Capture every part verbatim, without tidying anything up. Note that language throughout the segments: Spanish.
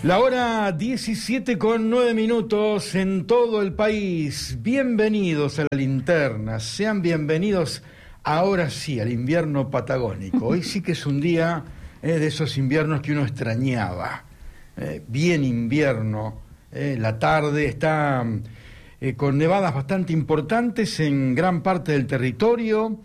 La hora diecisiete con nueve minutos en todo el país. Bienvenidos a La Linterna. Sean bienvenidos ahora sí al invierno patagónico. Hoy sí que es un día eh, de esos inviernos que uno extrañaba. Eh, bien invierno. Eh, la tarde está eh, con nevadas bastante importantes en gran parte del territorio.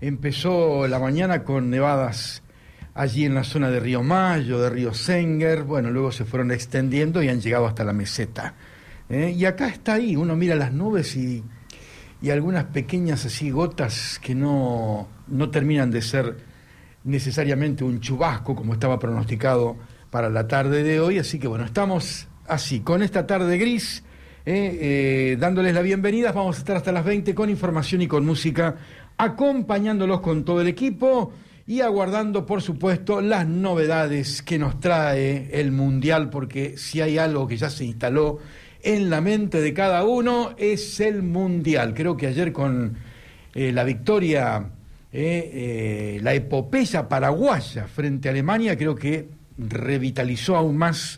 Empezó la mañana con nevadas allí en la zona de Río Mayo, de Río Senguer, bueno, luego se fueron extendiendo y han llegado hasta la meseta. ¿Eh? Y acá está ahí, uno mira las nubes y, y algunas pequeñas así gotas que no, no terminan de ser necesariamente un chubasco como estaba pronosticado para la tarde de hoy, así que bueno, estamos así, con esta tarde gris, eh, eh, dándoles la bienvenida. Vamos a estar hasta las veinte con información y con música, acompañándolos con todo el equipo y aguardando, por supuesto, las novedades que nos trae el Mundial, porque si hay algo que ya se instaló en la mente de cada uno, es el Mundial. Creo que ayer con eh, la victoria, eh, eh, la epopeya paraguaya frente a Alemania, creo que revitalizó aún más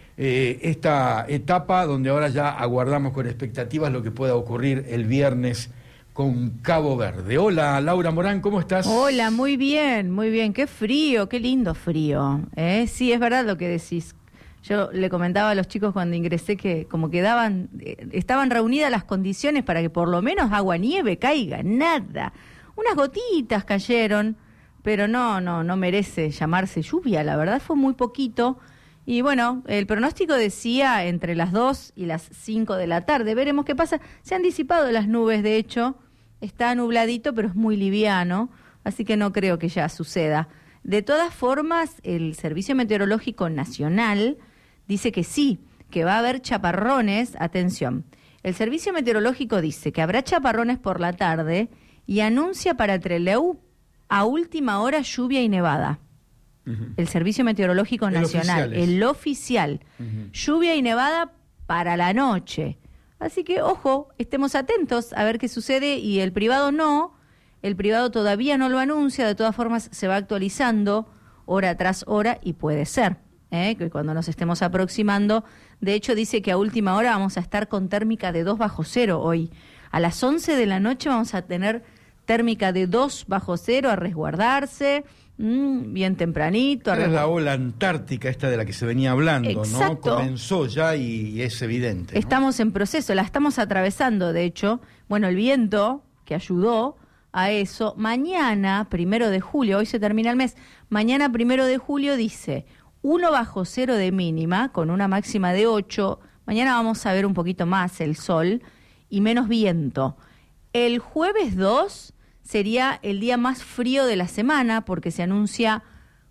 eh, esta etapa, donde ahora ya aguardamos con expectativas lo que pueda ocurrir el viernes con Cabo Verde. Hola, Laura Morán, ¿cómo estás? Hola, muy bien, muy bien. Qué frío, qué lindo frío. ¿eh? Sí, es verdad lo que decís. Yo le comentaba a los chicos cuando ingresé que como que daban, eh, estaban reunidas las condiciones para que por lo menos agua nieve caiga. Nada. Unas gotitas cayeron, pero no, no, no merece llamarse lluvia. La verdad fue muy poquito. Y bueno, el pronóstico decía entre las dos y las cinco de la tarde. Veremos qué pasa. Se han disipado las nubes, de hecho. Está nubladito, pero es muy liviano, así que no creo que ya suceda. De todas formas, el Servicio Meteorológico Nacional dice que sí, que va a haber chaparrones. Atención, el Servicio Meteorológico dice que habrá chaparrones por la tarde y anuncia para Trelew a última hora lluvia y nevada. Uh-huh. El Servicio Meteorológico el Nacional, oficiales. el oficial, uh-huh. Lluvia y nevada para la noche. Así que, ojo, estemos atentos a ver qué sucede, y el privado no, el privado todavía no lo anuncia, de todas formas se va actualizando hora tras hora y puede ser, ¿eh? que cuando nos estemos aproximando, de hecho dice que a última hora vamos a estar con térmica de dos bajo cero hoy. A las once de la noche vamos a tener térmica de dos bajo cero, a resguardarse, mmm, bien tempranito. Es la ola antártica esta de la que se venía hablando, Exacto. ¿no? Comenzó ya y es evidente, ¿no? Estamos en proceso, la estamos atravesando, de hecho. Bueno, el viento que ayudó a eso. Mañana, primero de julio, hoy se termina el mes, mañana primero de julio dice uno bajo cero de mínima, con una máxima de ocho. Mañana vamos a ver un poquito más el sol y menos viento. El jueves dos sería el día más frío de la semana, porque se anuncia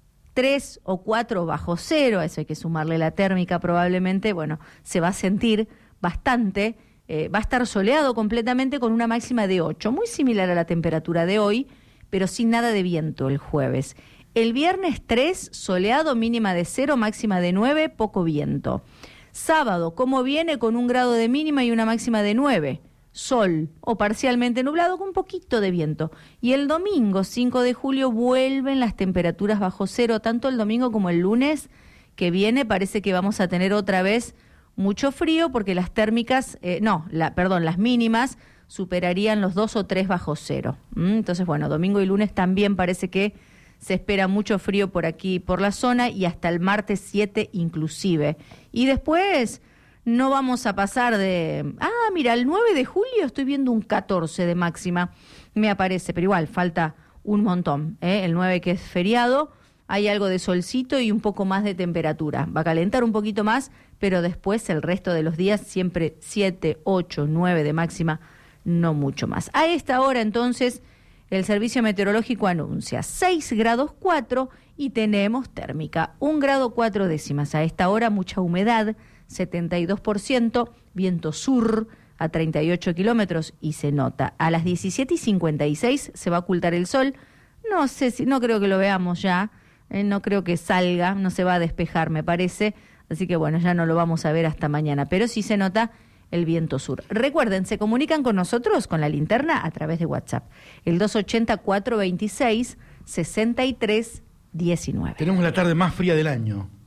tres o cuatro bajo cero, a eso hay que sumarle la térmica probablemente, bueno, se va a sentir bastante, eh, va a estar soleado completamente con una máxima de ocho, muy similar a la temperatura de hoy, pero sin nada de viento el jueves. El viernes tres, soleado, mínima de cero, máxima de nueve, poco viento. Sábado, como viene, con un grado de mínima y una máxima de nueve. Sol o parcialmente nublado con un poquito de viento. Y el domingo, cinco de julio, vuelven las temperaturas bajo cero, tanto el domingo como el lunes que viene. Parece que vamos a tener otra vez mucho frío, porque las térmicas, eh, no, la, perdón, las mínimas superarían los dos o tres bajo cero. ¿Mm? Entonces, bueno, domingo y lunes también parece que se espera mucho frío por aquí, por la zona, y hasta el martes siete inclusive. Y después no vamos a pasar de... Ah, mira, el nueve de julio estoy viendo un catorce de máxima, me aparece, pero igual falta un montón, ¿eh? El nueve, que es feriado, hay algo de solcito y un poco más de temperatura. Va a calentar un poquito más, pero después el resto de los días siempre siete, ocho, nueve de máxima, no mucho más. A esta hora entonces el Servicio Meteorológico anuncia seis grados cuatro y tenemos térmica un grado cuatro décimas. A esta hora mucha humedad, setenta y dos por ciento, viento sur a treinta y ocho kilómetros y se nota. A las diecisiete y cincuenta y seis se va a ocultar el sol. No sé si, no creo que lo veamos ya, eh, no creo que salga, no se va a despejar, me parece. Así que bueno, ya no lo vamos a ver hasta mañana, pero sí se nota el viento sur. Recuerden, se comunican con nosotros, con la linterna, a través de WhatsApp. El dos ochenta, cuatrocientos veintiséis, sesenta y tres diecinueve. Tenemos la tarde más fría del año.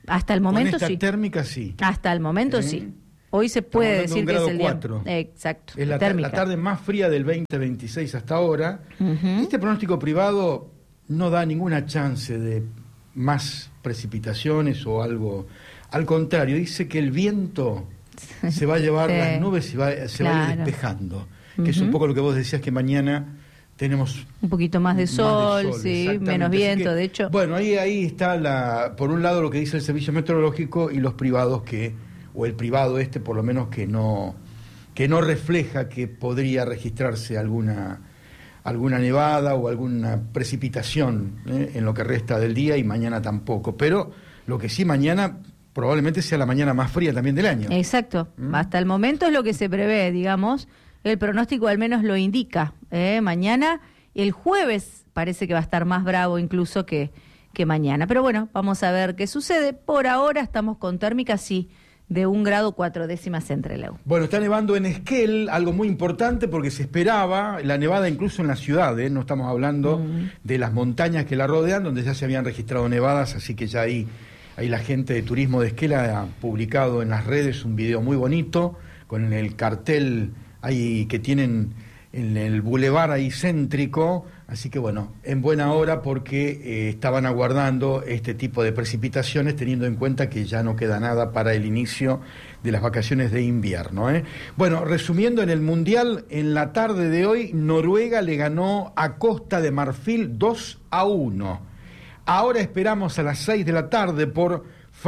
Hasta el momento Con esta sí. térmica sí. Hasta el momento ¿Eh? sí. Hoy se puede decir que es el día. Exacto. Es la, la tarde más fría del veinte veintiséis hasta ahora. Uh-huh. Este pronóstico privado no da ninguna chance de más precipitaciones o algo. Al contrario, dice que el viento se va a llevar sí. las nubes y va, se claro. va a ir despejando. Que uh-huh. es un poco lo que vos decías, que mañana tenemos un poquito más de sol, más de sol sí, menos viento, que, de hecho. Bueno, ahí ahí está la, por un lado lo que dice el servicio meteorológico y los privados que, o el privado este por lo menos que no, que no refleja que podría registrarse alguna alguna nevada o alguna precipitación ¿eh? en lo que resta del día, y mañana tampoco. Pero lo que sí, mañana probablemente sea la mañana más fría también del año. Exacto. ¿Mm? Hasta el momento es lo que se prevé, digamos. El pronóstico al menos lo indica. ¿eh? Mañana, el jueves, parece que va a estar más bravo incluso que, que mañana. Pero bueno, vamos a ver qué sucede. Por ahora estamos con térmicas, sí, de un grado cuatro décimas entre Leu. Bueno, está nevando en Esquel, algo muy importante porque se esperaba la nevada incluso en la ciudad, ¿eh? No estamos hablando mm. de las montañas que la rodean, donde ya se habían registrado nevadas, así que ya ahí, ahí la gente de turismo de Esquel ha publicado en las redes un video muy bonito con el cartel ahí que tienen en el bulevar ahí céntrico, así que bueno, en buena hora porque eh, estaban aguardando este tipo de precipitaciones, teniendo en cuenta que ya no queda nada para el inicio de las vacaciones de invierno, ¿eh? Bueno, resumiendo, en el Mundial, en la tarde de hoy, Noruega le ganó a Costa de Marfil dos a uno. Ahora esperamos a las seis de la tarde por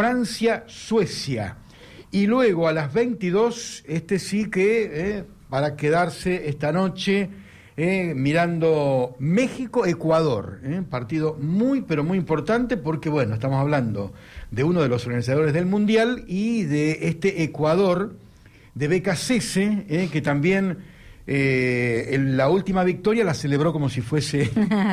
Francia-Suecia. Y luego a las veintidós, este sí que... Eh, para quedarse esta noche eh, mirando México-Ecuador, eh, partido muy pero muy importante porque bueno, estamos hablando de uno de los organizadores del Mundial y de este Ecuador de Becasese, eh, que también eh, en la última victoria la celebró como si fuese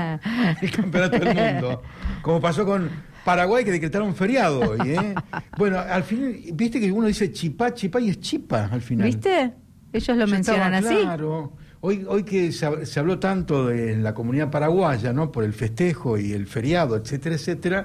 el campeonato del mundo, como pasó con Paraguay, que decretaron feriado hoy. Eh. Bueno, al final, viste que uno dice chipá, chipá y es chipa al final. ¿Viste? Ellos lo Yo mencionan estaba, así. Claro. Hoy, hoy que se, se habló tanto de la comunidad paraguaya, ¿no? Por el festejo y el feriado, etcétera, etcétera.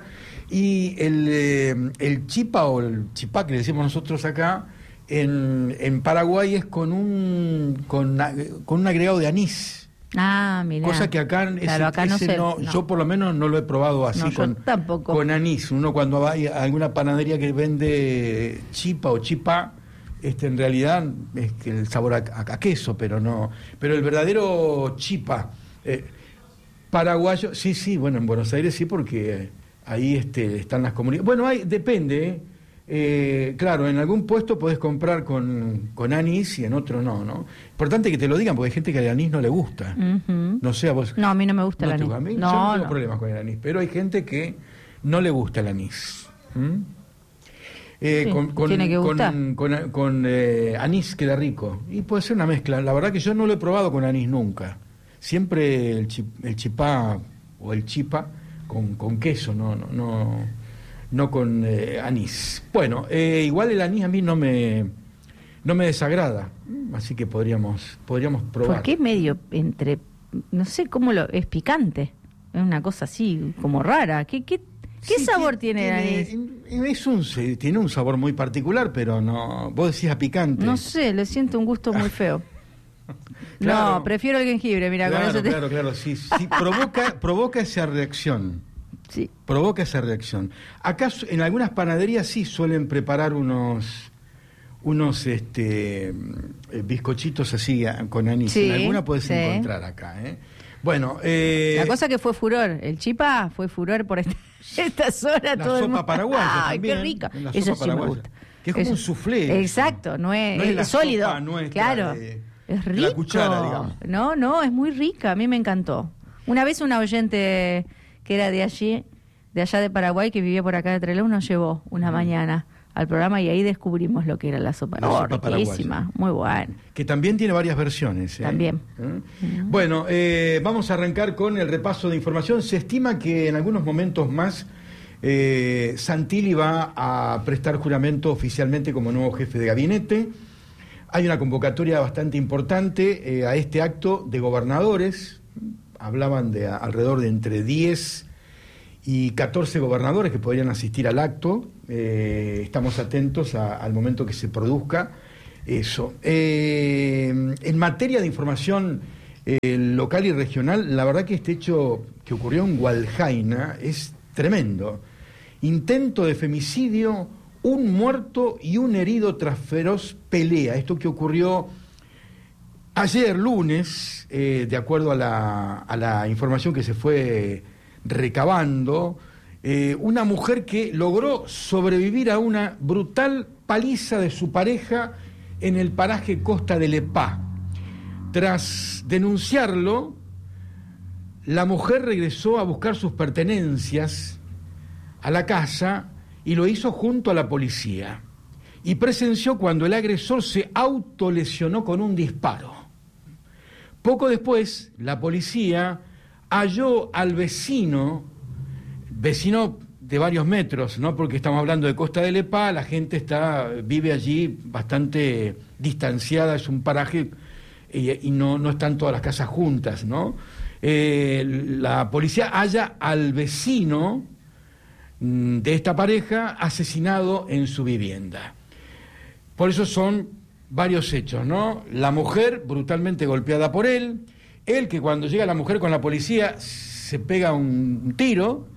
Y el, eh, el chipa o el chipá que le decimos nosotros acá, en, en Paraguay es con un, con, con un agregado de anís. Ah, mira. Cosa que acá, ese, claro, acá no ese se, no, no. yo por lo menos no lo he probado así, no, con, tampoco. con anís. Uno cuando va a alguna panadería que vende chipa o chipá, Este, en realidad es que el sabor a, a, a queso, pero no, pero el verdadero chipa eh, paraguayo, sí, sí, bueno, en Buenos Aires sí, porque ahí este, están las comunidades. Bueno, hay, depende, eh, claro, en algún puesto podés comprar con, con anís y en otro no, ¿no? Importante que te lo digan, porque hay gente que al anís no le gusta. Uh-huh. No sé a vos. No, a mí no me gusta no el anís. A mí, no, yo no tengo no. problemas con el anís, pero hay gente que no le gusta el anís. ¿Mm? Eh, sí, con, con, tiene que gustar. con, con, con eh, anís queda rico y puede ser una mezcla. La verdad que yo no lo he probado con anís nunca, siempre el, chip, el chipá o el chipa con, con queso, no no no, no con eh, anís. Bueno, eh, igual el anís a mí no me no me desagrada, así que podríamos podríamos probar. Porque es medio entre, no sé cómo lo es picante, es una cosa así como rara. ¿Qué qué ¿Qué sí, sabor tiene, tiene el anís? Es un, tiene un sabor muy particular, pero no. Vos decís a picante. No sé, le siento un gusto muy feo. Claro. No, prefiero el jengibre, mira, claro, con eso te... Claro, claro, sí, sí provoca, provoca esa reacción. Sí. Provoca esa reacción. Acá en algunas panaderías sí suelen preparar unos unos este bizcochitos así con anís. Sí, en alguna puedes sí. encontrar acá, ¿eh? Bueno, eh, la cosa que fue furor, el chipa fue furor por esta, estas horas. La todo sopa el mundo. paraguaya Ay, también. qué rica. La Eso sopa sí paraguaya, me gusta. que es como eso. un soufflé. Exacto, no es, no es, es la sólido. Sopa nuestra claro, de, es rico. De la cuchara, digamos. No, no, es muy rica, a mí me encantó. Una vez una oyente que era de allí, de allá de Paraguay, que vivía por acá de Trelew, nos llevó una mm. mañana al programa y ahí descubrimos lo que era la sopa. La oh, sopa riquísima, muy buena. Que también tiene varias versiones. ¿eh? También. ¿Eh? Mm. Bueno, eh, vamos a arrancar con el repaso de información. Se estima que en algunos momentos más eh, Santilli va a prestar juramento oficialmente como nuevo jefe de gabinete. Hay una convocatoria bastante importante eh, a este acto de gobernadores. Hablaban de a, alrededor de entre diez y catorce gobernadores que podrían asistir al acto. Eh, estamos atentos a, al momento que se produzca eso. Eh, en materia de información eh, local y regional, la verdad que este hecho que ocurrió en Hualjaina es tremendo. Intento de femicidio, un muerto y un herido tras feroz pelea. Esto que ocurrió ayer lunes, eh, de acuerdo a la, a la información que se fue recabando, eh, una mujer que logró sobrevivir a una brutal paliza de su pareja en el paraje Costa de Lepá. Tras denunciarlo, la mujer regresó a buscar sus pertenencias a la casa y lo hizo junto a la policía. Y presenció cuando el agresor se autolesionó con un disparo. Poco después, la policía halló al vecino, vecino de varios metros, ¿no? Porque estamos hablando de Costa de Lepá, la gente está, vive allí bastante distanciada, es un paraje eh, y no, no están todas las casas juntas, ¿no? Eh, la policía halla al vecino mm, de esta pareja asesinado en su vivienda. Por eso son varios hechos, ¿no? La mujer brutalmente golpeada por él, él que cuando llega la mujer con la policía se pega un tiro,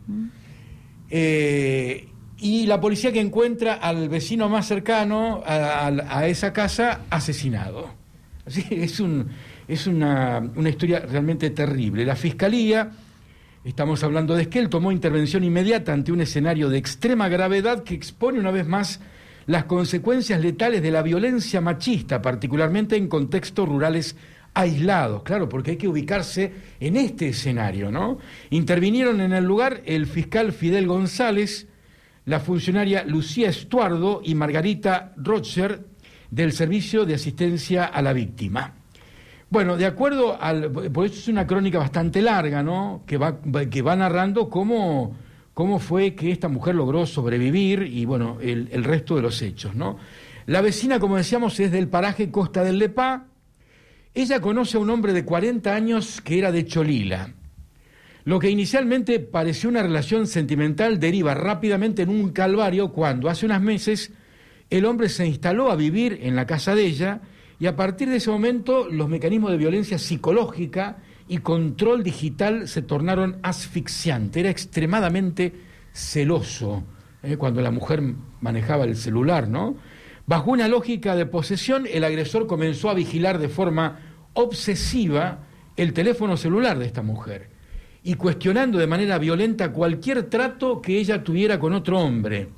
eh, y la policía que encuentra al vecino más cercano a, a, a esa casa asesinado. Así es un, es una, una historia realmente terrible. La Fiscalía, estamos hablando de Esquel, tomó intervención inmediata ante un escenario de extrema gravedad que expone una vez más las consecuencias letales de la violencia machista, particularmente en contextos rurales aislados, claro, porque hay que ubicarse en este escenario, ¿no? Intervinieron en el lugar el fiscal Fidel González, la funcionaria Lucía Estuardo y Margarita Rocher del Servicio de Asistencia a la Víctima. Bueno, de acuerdo al... Por eso es una crónica bastante larga, ¿no? Que va, que va narrando cómo, cómo fue que esta mujer logró sobrevivir y, bueno, el, el resto de los hechos, ¿no? La vecina, como decíamos, es del paraje Costa del Lepá. Ella conoce a un hombre de cuarenta años que era de Cholila. Lo que inicialmente pareció una relación sentimental deriva rápidamente en un calvario cuando, hace unos meses, el hombre se instaló a vivir en la casa de ella y a partir de ese momento los mecanismos de violencia psicológica y control digital se tornaron asfixiantes. Era extremadamente celoso eh, cuando la mujer manejaba el celular, ¿no? Bajo una lógica de posesión, el agresor comenzó a vigilar de forma obsesiva el teléfono celular de esta mujer y cuestionando de manera violenta cualquier trato que ella tuviera con otro hombre.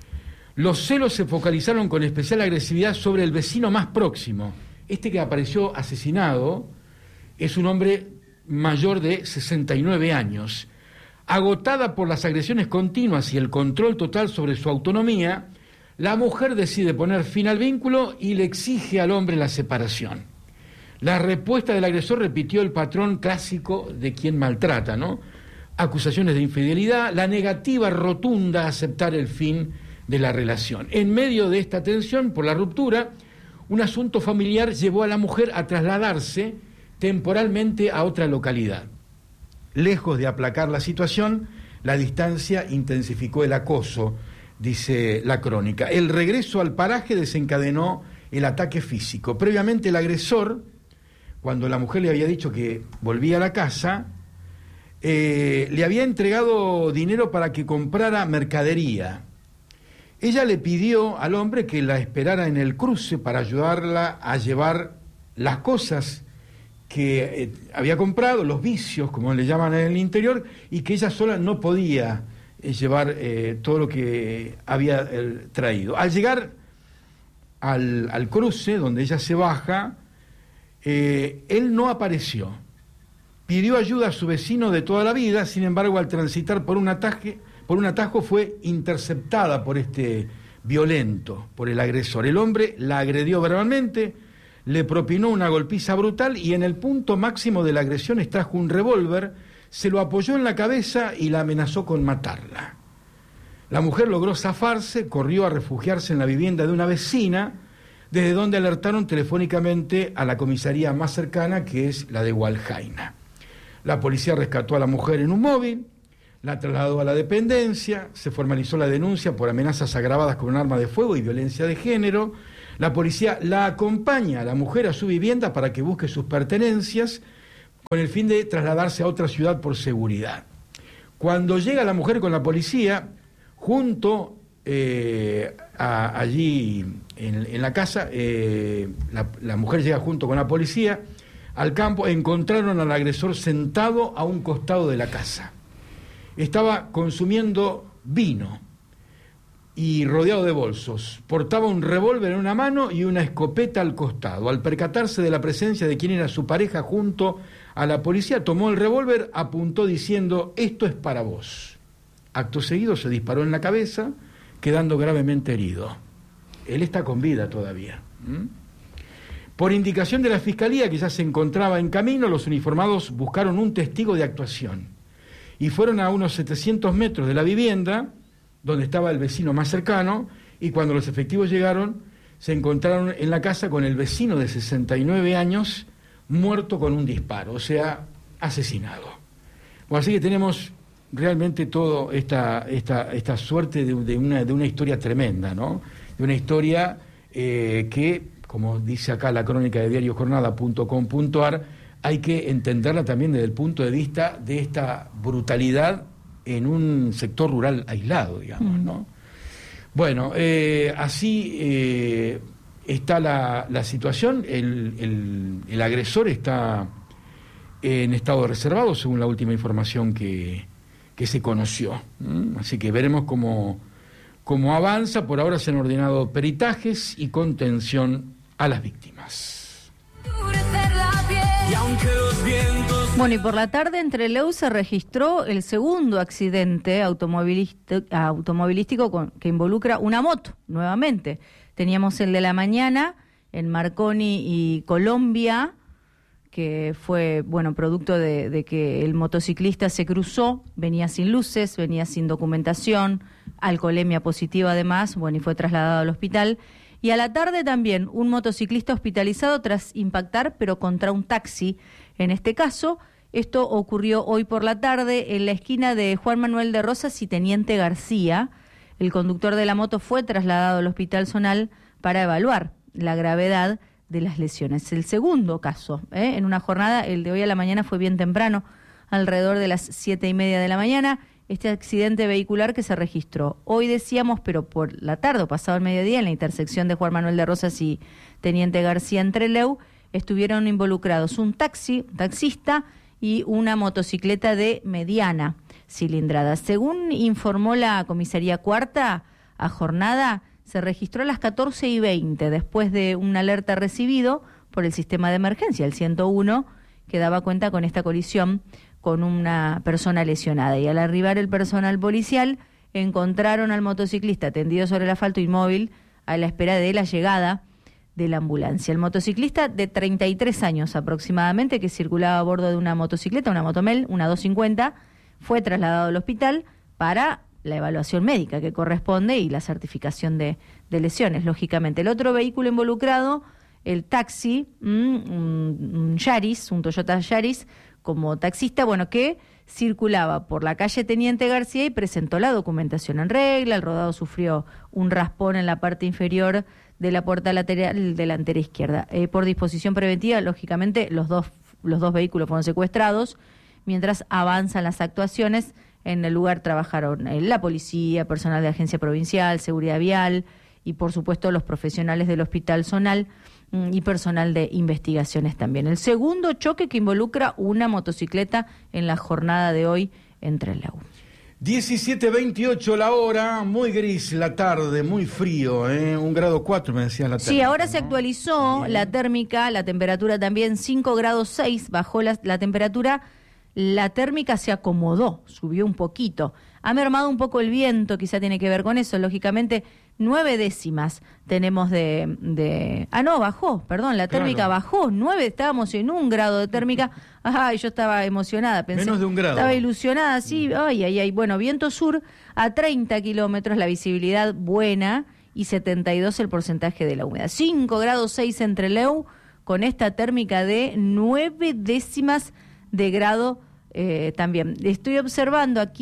Los celos se focalizaron con especial agresividad sobre el vecino más próximo. Este que apareció asesinado es un hombre mayor de sesenta y nueve años. Agotada por las agresiones continuas y el control total sobre su autonomía, la mujer decide poner fin al vínculo y le exige al hombre la separación. La respuesta del agresor repitió el patrón clásico de quien maltrata, ¿no? Acusaciones de infidelidad, la negativa rotunda a aceptar el fin de la relación. En medio de esta tensión por la ruptura, un asunto familiar llevó a la mujer a trasladarse temporalmente a otra localidad. Lejos de aplacar la situación, la distancia intensificó el acoso, dice la crónica. El regreso al paraje desencadenó el ataque físico. Previamente el agresor, cuando la mujer le había dicho que volvía a la casa, eh, le había entregado dinero para que comprara mercadería. Ella le pidió al hombre que la esperara en el cruce para ayudarla a llevar las cosas que eh, había comprado, los vicios, como le llaman en el interior, y que ella sola no podía eh, llevar eh, todo lo que había eh, traído. Al llegar al, al cruce, donde ella se baja, eh, él no apareció. Pidió ayuda a su vecino de toda la vida, sin embargo, al transitar por un ataque... por un atajo fue interceptada por este violento, por el agresor. El hombre la agredió verbalmente, le propinó una golpiza brutal y en el punto máximo de la agresión extrajo un revólver, se lo apoyó en la cabeza y la amenazó con matarla. La mujer logró zafarse, corrió a refugiarse en la vivienda de una vecina, desde donde alertaron telefónicamente a la comisaría más cercana, que es la de Hualjaina. La policía rescató a la mujer en un móvil, La trasladó a la dependencia, se formalizó la denuncia por amenazas agravadas con un arma de fuego y violencia de género. La policía la acompaña a la mujer a su vivienda para que busque sus pertenencias con el fin de trasladarse a otra ciudad por seguridad. Cuando llega la mujer con la policía, junto eh, a, allí en, en la casa, eh, la, la mujer llega junto con la policía al campo, encontraron al agresor sentado a un costado de la casa. Estaba consumiendo vino y rodeado de bolsos. Portaba un revólver en una mano y una escopeta al costado. Al percatarse de la presencia de quien era su pareja junto a la policía, tomó el revólver, apuntó diciendo: esto es para vos. Acto seguido se disparó en la cabeza, quedando gravemente herido. Él está con vida todavía. ¿Mm? Por indicación de la Fiscalía, que ya se encontraba en camino, los uniformados buscaron un testigo de actuación y fueron a unos setecientos metros de la vivienda, donde estaba el vecino más cercano, y cuando los efectivos llegaron, se encontraron en la casa con el vecino de sesenta y nueve años, muerto con un disparo, o sea, asesinado. Bueno, así que tenemos realmente toda esta, esta, esta suerte de, de, una, de una historia tremenda, ¿no? De una historia eh, que, como dice acá la crónica de diario jornada punto com punto a r, hay que entenderla también desde el punto de vista de esta brutalidad en un sector rural aislado, digamos, ¿no? Bueno, eh, así eh, está la, la situación. El, el, el agresor está en estado reservado, según la última información que, que se conoció. ¿Mm? Así que veremos cómo, cómo avanza. Por ahora se han ordenado peritajes y contención a las víctimas. Bueno, y por la tarde en Trelew se registró el segundo accidente automovilístico con, que involucra una moto, nuevamente. Teníamos el de la mañana en Marconi y Colombia, que fue, bueno, producto de, de que el motociclista se cruzó, venía sin luces, venía sin documentación, alcoholemia positiva además, bueno, y fue trasladado al hospital. Y a la tarde también un motociclista hospitalizado tras impactar, pero contra un taxi. En este caso, esto ocurrió hoy por la tarde en la esquina de Juan Manuel de Rosas y Teniente García. El conductor de la moto fue trasladado al Hospital Zonal para evaluar la gravedad de las lesiones. El segundo caso, ¿eh? En una jornada, el de hoy a la mañana fue bien temprano, alrededor de las siete y media de la mañana, este accidente vehicular que se registró. Hoy decíamos, pero por la tarde, o pasado el mediodía, en la intersección de Juan Manuel de Rosas y Teniente García en Trelew, estuvieron involucrados un taxi, un taxista y una motocicleta de mediana cilindrada. Según informó la Comisaría Cuarta, a jornada se registró a las catorce y veinte, después de una alerta recibido por el sistema de emergencia, el ciento uno, que daba cuenta con esta colisión con una persona lesionada. Y al arribar el personal policial, encontraron al motociclista tendido sobre el asfalto inmóvil a la espera de la llegada de la ambulancia. El motociclista de treinta y tres años aproximadamente, que circulaba a bordo de una motocicleta, una Motomel, una doscientos cincuenta, fue trasladado al hospital para la evaluación médica que corresponde y la certificación de, de lesiones, lógicamente. El otro vehículo involucrado, el taxi, un, un Yaris, un Toyota Yaris, como taxista, bueno, que circulaba por la calle Teniente García y presentó la documentación en regla. El rodado sufrió un raspón en la parte inferior de la puerta lateral delantera izquierda. Eh, por disposición preventiva, lógicamente, los dos, los dos vehículos fueron secuestrados. Mientras avanzan las actuaciones, en el lugar trabajaron eh, la policía, personal de agencia provincial, seguridad vial y, por supuesto, los profesionales del Hospital Zonal y personal de investigaciones también. El segundo choque que involucra una motocicleta en la jornada de hoy en Trelew. diecisiete veintiocho la hora, muy gris la tarde, muy frío, ¿eh? Un grado cuatro me decías la térmica. Sí, ahora ¿no? se actualizó Bien. La térmica, la temperatura también cinco grados seis, bajó la, la temperatura, la térmica se acomodó, subió un poquito. Ha mermado un poco el viento, quizá tiene que ver con eso, lógicamente. Nueve décimas tenemos de, de... Ah, no, bajó, perdón, la térmica claro. bajó, nueve, estábamos en un grado de térmica. Ay, yo estaba emocionada, pensé. Menos de un grado. Estaba ilusionada, sí, ay, ay, ay. Bueno, viento sur a treinta kilómetros, la visibilidad buena y setenta y dos el porcentaje de la humedad. cinco grados seis en Trelew, con esta térmica de nueve décimas de grado eh, también. Estoy observando aquí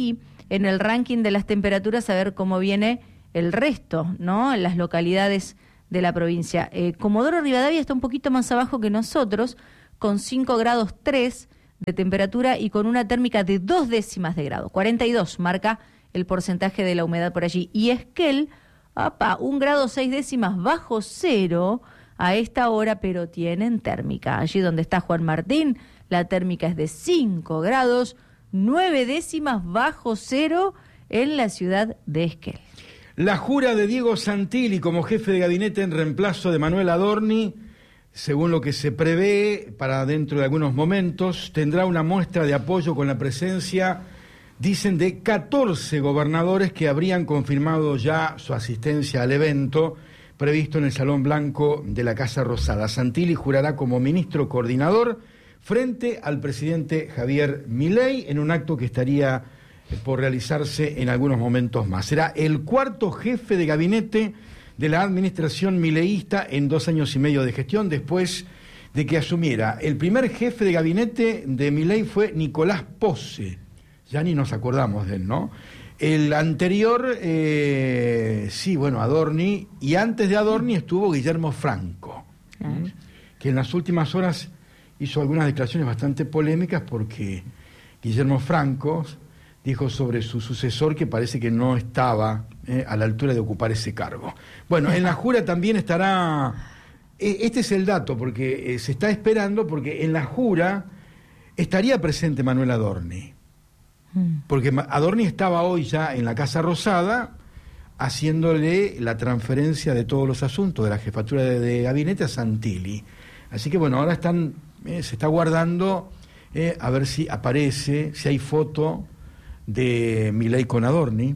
en el ranking de las temperaturas a ver cómo viene el resto, ¿no? En las localidades de la provincia. Eh, Comodoro Rivadavia está un poquito más abajo que nosotros, con cinco grados tres de temperatura y con una térmica de dos décimas de grado. cuarenta y dos marca el porcentaje de la humedad por allí. Y Esquel, apa, un grado seis décimas bajo cero a esta hora, pero tienen térmica. Allí donde está Juan Martín, la térmica es de cinco grados, nueve décimas bajo cero en la ciudad de Esquel. La jura de Diego Santilli como jefe de gabinete en reemplazo de Manuel Adorni, según lo que se prevé para dentro de algunos momentos, tendrá una muestra de apoyo con la presencia, dicen, de catorce gobernadores que habrían confirmado ya su asistencia al evento previsto en el Salón Blanco de la Casa Rosada. Santilli jurará como ministro coordinador frente al presidente Javier Milei en un acto que estaría por realizarse en algunos momentos más. Será el cuarto jefe de gabinete de la administración mileísta en dos años y medio de gestión, después de que asumiera. El primer jefe de gabinete de Milei fue Nicolás Posse, ya ni nos acordamos de él, ¿no? El anterior, eh, sí, bueno, Adorni, y antes de Adorni estuvo Guillermo Franco, ¿eh? que en las últimas horas hizo algunas declaraciones bastante polémicas porque Guillermo Franco dijo sobre su sucesor que parece que no estaba eh, a la altura de ocupar ese cargo. Bueno, en la jura también estará, eh, este es el dato, porque eh, se está esperando, porque en la jura estaría presente Manuel Adorni, porque Adorni estaba hoy ya en la Casa Rosada haciéndole la transferencia de todos los asuntos de la jefatura de, de gabinete a Santilli. Así que bueno, ahora están, eh, se está guardando eh, a ver si aparece, si hay foto de Milei con Adorni,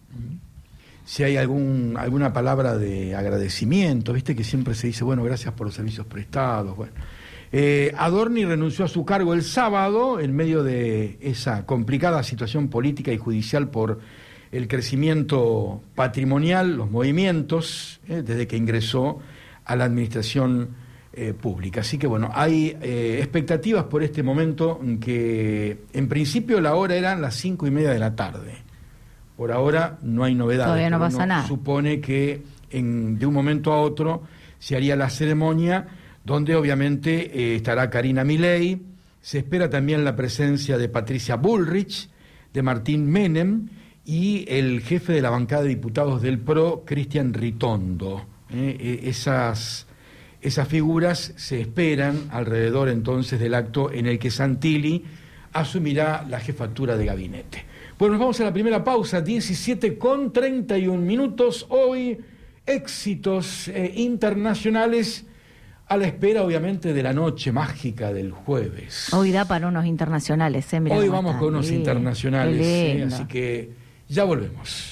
si hay algún alguna palabra de agradecimiento, viste que siempre se dice, bueno, gracias por los servicios prestados. Bueno, eh, Adorni renunció a su cargo el sábado en medio de esa complicada situación política y judicial por el crecimiento patrimonial, los movimientos, eh, desde que ingresó a la administración Eh, pública. Así que bueno, hay eh, expectativas por este momento, que en principio la hora eran las cinco y media de la tarde. Por ahora no hay novedades. Todavía no pasa nada. Supone que en, de un momento a otro se haría la ceremonia, donde obviamente eh, estará Karina Milei. Se espera también la presencia de Patricia Bullrich, de Martín Menem y el jefe de la bancada de diputados del P R O, Cristian Ritondo. Eh, eh, esas Esas figuras se esperan alrededor entonces del acto en el que Santilli asumirá la jefatura de gabinete. Bueno, nos vamos a la primera pausa, diecisiete con treinta y un minutos. Hoy, éxitos eh, internacionales a la espera, obviamente, de la noche mágica del jueves. Hoy da para unos internacionales, ¿eh? Mirá Hoy cómo vamos están. con unos Bien, internacionales, qué eh, lindo. así que ya volvemos.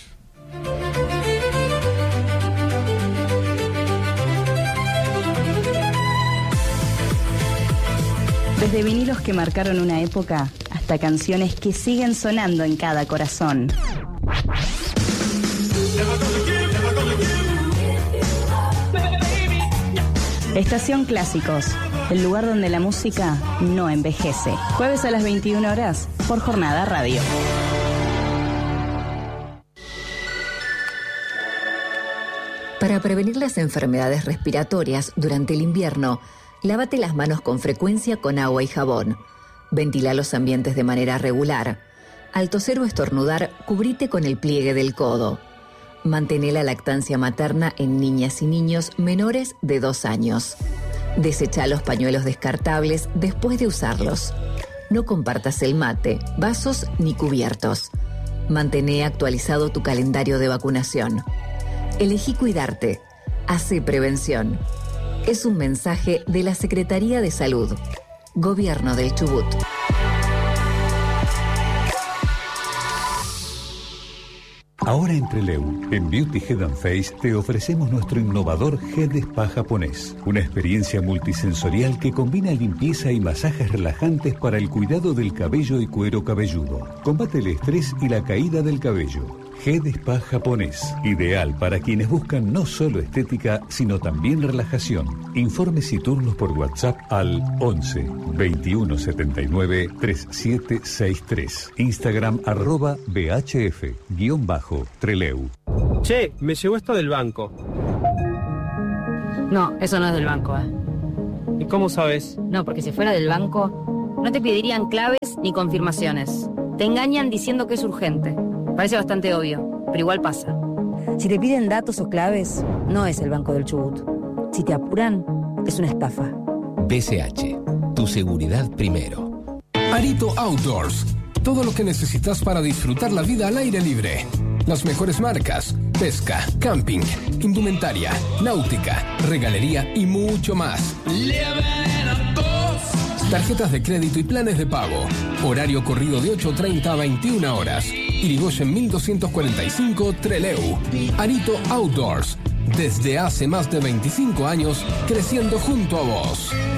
Desde vinilos que marcaron una época hasta canciones que siguen sonando en cada corazón. Estación Clásicos, el lugar donde la música no envejece. Jueves a las veintiuna horas por Jornada Radio. Para prevenir las enfermedades respiratorias durante el invierno, lávate las manos con frecuencia con agua y jabón. Ventila los ambientes de manera regular. Al toser o estornudar, cubrite con el pliegue del codo. Mantén la lactancia materna en niñas y niños menores de dos años. Desecha los pañuelos descartables después de usarlos. No compartas el mate, vasos ni cubiertos. Mantén actualizado tu calendario de vacunación. Elegí cuidarte. Hacé prevención. Es un mensaje de la Secretaría de Salud. Gobierno del Chubut. Ahora en Trelew, en Beauty Head and Face, te ofrecemos nuestro innovador Head Spa japonés. Una experiencia multisensorial que combina limpieza y masajes relajantes para el cuidado del cabello y cuero cabelludo. Combate el estrés y la caída del cabello. Head Spa japonés, ideal para quienes buscan no solo estética, sino también relajación. Informes y turnos por WhatsApp al once veintiuno setenta y nueve treinta y siete sesenta y tres. Instagram arroba bhf guión bajo Treleu. Che, me llegó esto del banco. No, eso no es del banco, ¿eh? ¿Y cómo sabes? No, porque si fuera del banco, no te pedirían claves ni confirmaciones. Te engañan diciendo que es urgente. Parece bastante obvio, pero igual pasa. Si te piden datos o claves, no es el Banco del Chubut. Si te apuran, es una estafa. B C H, tu seguridad primero. Arito Outdoors, todo lo que necesitas para disfrutar la vida al aire libre. Las mejores marcas, pesca, camping, indumentaria, náutica, regalería y mucho más. Tarjetas de crédito y planes de pago. Horario corrido de ocho treinta a veintiuna horas. Irigoyen mil doscientos cuarenta y cinco, Treleu. Arito Outdoors. Desde hace más de veinticinco años, creciendo junto a vos.